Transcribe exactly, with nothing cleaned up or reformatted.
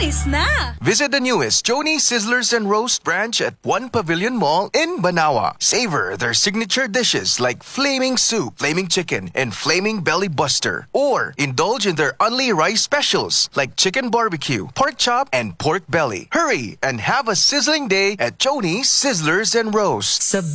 Shownies na! Visit the newest Joni Sizzlers and Roast branch at One Pavilion Mall in Banawa. Savor their signature dishes like Flaming Soup, Flaming Chicken, and Flaming Belly Buster. Or indulge in their Only Rice specials like Chicken Barbecue, Pork Chop, and Pork Belly. Hurry and have a sizzling day at Joni Sizzlers and Roast. Sa